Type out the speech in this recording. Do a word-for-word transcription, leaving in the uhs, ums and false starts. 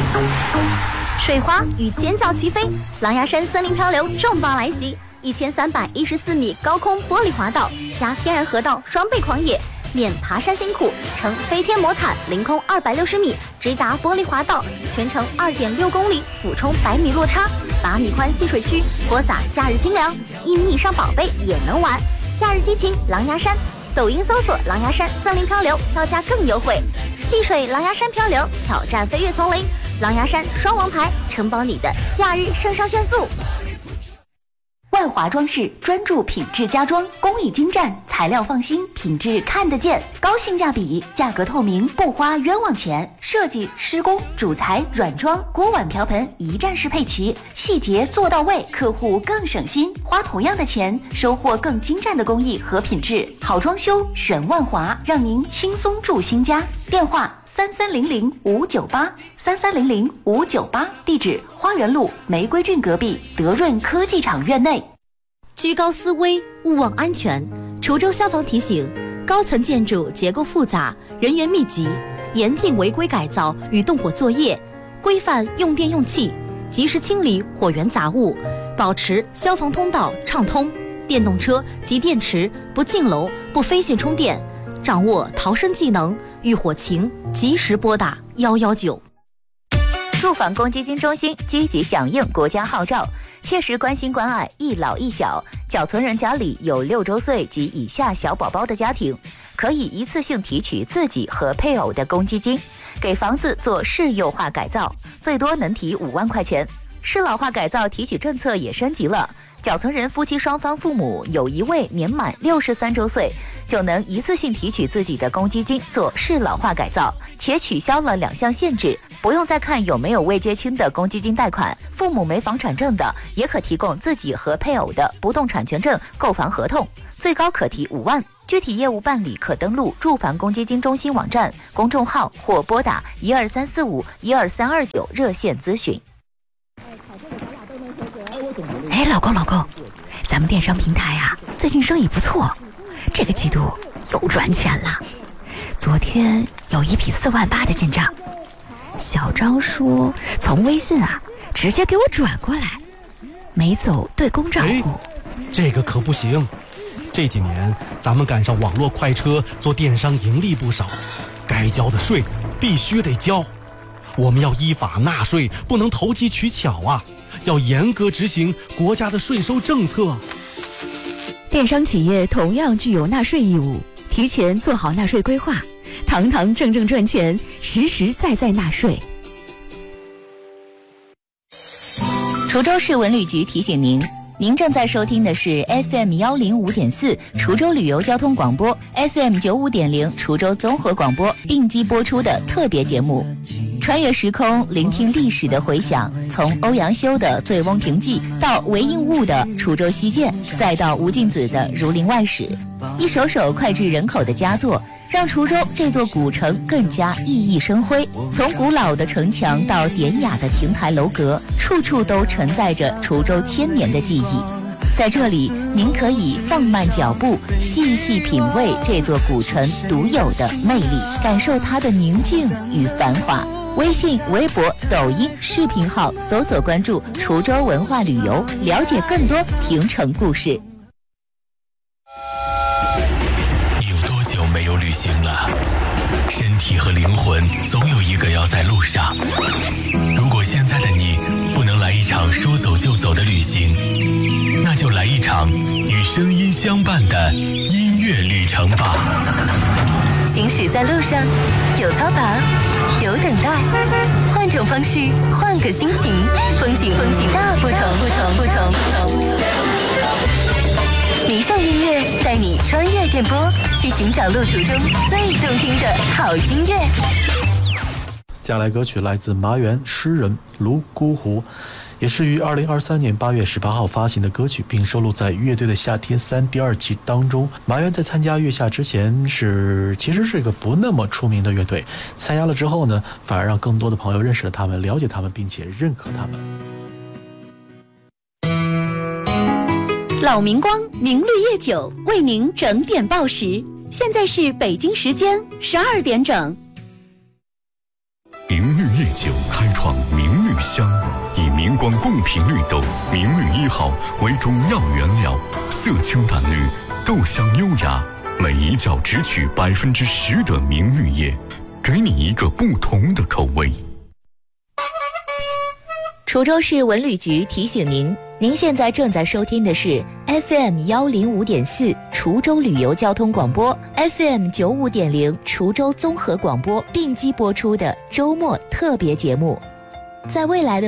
水花与尖叫齐飞，狼牙山森林漂流重磅来袭，一千三百一十四米高空玻璃滑道加天然河道双倍狂野，免爬山辛苦，乘飞天魔毯凌空二百六十米直达玻璃滑道，全程二点六公里，俯冲百米落差，八米宽戏水区，播撒夏日清凉，一米以上宝贝也能玩。夏日激情狼牙山，抖音搜索狼牙山森林漂流，票价更优惠。戏水狼牙山漂流，挑战飞越丛林，狼牙山双王牌，承包你的夏日肾上腺素。万华装饰专注品质家装，工艺精湛，材料放心，品质看得见，高性价比，价格透明，不花冤枉钱。设计、施工、主材、软装、锅碗瓢盆一站式配齐，细节做到位，客户更省心，花同样的钱，收获更精湛的工艺和品质。好装修选万华，让您轻松住新家。电话三三零零五九八三三零零五九八，地址花园路玫瑰郡隔壁德润科技厂院内。 居高思危，勿忘安全。滁州消防提醒：高层建筑结构复杂，人员密集，严禁违规改造与动火作业，规范用电用气，及时清理火源杂物，保持消防通道畅通。电动车及电池不进楼、不飞线充电。掌握逃生技能，遇火情及时拨打一一九。 住房公积金中心积极响应国家号召，切实关心关爱一老一小。缴存人家里有六周岁及以下小宝宝的家庭，可以一次性提取自己和配偶的公积金，给房子做市幼化改造，最多能提五万块钱。适老化改造提取政策也升级了。缴存人夫妻双方父母有一位年满六十三周岁，就能一次性提取自己的公积金做适老化改造，且取消了两项限制，不用再看有没有未结清的公积金贷款，父母没房产证的也可提供自己和配偶的不动产权证、购房合同，最高可提五万。具体业务办理可登录住房公积金中心网站、公众号或拨打一二三四五一二三二九热线咨询。 哎，老公老公，咱们电商平台啊，最近生意不错，这个季度又赚钱了。昨天有一笔四万八的进账，小张说从微信啊直接给我转过来，没走对公账户。 这个可不行，这几年咱们赶上网络快车，做电商盈利不少，该交的税必须得交。我们要依法纳税，不能投机取巧啊！要严格执行国家的税收政策。 电商企业同样具有纳税义务，提前做好纳税规划，堂堂正正赚钱，实实在在纳税。 滁州市文旅局提醒您，您正在收听的是 F M 一零五点四 滁州旅游交通广播 ，F M 九五点零 滁州综合广播并机播出的特别节目。穿越时空，聆听历史的回响，从欧阳修的《醉翁亭记》到韦应物的《滁州西涧》，再到吴敬梓的《儒林外史》，一首首脍炙人口的佳作，让滁州这座古城更加熠熠生辉。从古老的城墙到典雅的亭台楼阁，处处都承载着滁州千年的记忆。在这里，您可以放慢脚步，细细品味这座古城独有的魅力，感受它的宁静与繁华。微信、微博、抖音视频号搜索关注滁州文化旅游，了解更多亭城故事。 你有多久没有旅行了？身体和灵魂总有一个要在路上。如果现在的你不能来一场说走就走的旅行，那就来一场与声音相伴的音乐旅程吧。 行驶在路上，有嘈杂，有等待，换种方式，换个心情，风景风景大不同不同不同不同。迷上音乐，带你穿越电波，去寻找路途中最动听的好音乐。 接下来歌曲来自麻园诗人泸沽湖，也是于二零二三年八月十八号发行的歌曲，并收录在《乐队的夏天三》第二期当中。麻园在参加月下之前是其实是一个不那么出名的乐队，参加了之后呢，反而让更多的朋友认识了他们，了解他们，并且认可他们。 老明光明绿夜酒为您整点报时，现在是北京时间十二点整。 明日夜酒开创明绿香，以明光贡品绿豆明绿一号为主要原料，色清淡绿，豆香优雅，每一角只取百分之十的明绿叶，给你一个不同的口味。 滁州市文旅局提醒您，您现在正在收听的是 F M 幺零五点四滁州旅游交通广播 ，F M 九五点零滁州综合广播并机播出的周末特别节目。在未来的